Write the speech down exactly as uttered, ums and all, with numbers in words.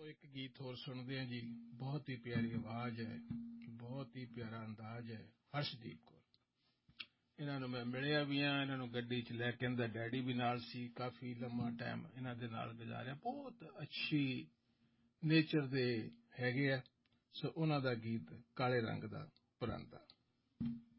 ਇੱਕ ਗੀਤ ਹੋਰ ਸੁਣਦੇ ਹਾਂ ਜੀ। ਬਹੁਤ ਹੀ ਪਿਆਰੀ ਆਵਾਜ਼ ਹੈ, ਬਹੁਤ ਹੀ ਪਿਆਰਾ ਅੰਦਾਜ਼ ਹੈ। ਹਰਸ਼ਦੀਪ ਕੌਰ, ਇਹਨਾਂ ਨੂੰ ਮੈਂ ਮਿਲਿਆ ਵੀ ਹਾਂ, ਇਹਨਾਂ ਨੂੰ ਗੱਡੀ 'ਚ ਲੈ ਕੇ ਇਹਨਾਂ ਦਾ ਡੈਡੀ ਵੀ ਨਾਲ ਸੀ। ਕਾਫੀ ਲੰਮਾ ਟਾਈਮ ਇਹਨਾਂ ਦੇ ਨਾਲ ਗੁਜ਼ਾਰਿਆ। ਬਹੁਤ ਅੱਛੀ ਨੇਚਰ ਦੇ ਹੈਗੇ ਆ। ਸੋ ਉਹਨਾਂ ਦਾ ਗੀਤ ਕਾਲੇ ਰੰਗ ਦਾ ਪਰਾਂਦਾ।